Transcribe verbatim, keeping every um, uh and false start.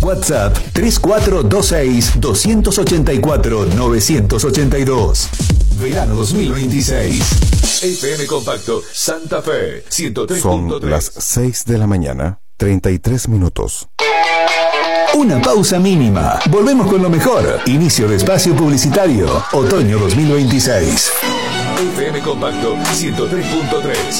WhatsApp tres cuatro dos seis, dos ocho cuatro, nueve ocho dos. Verano dos mil veintiséis. F M Compacto Santa Fe ciento tres punto tres. Son las seis de la mañana, treinta y tres minutos. Una pausa mínima. Volvemos con lo mejor. Inicio de espacio publicitario. Otoño dos mil veintiséis. F M Compacto ciento tres punto tres.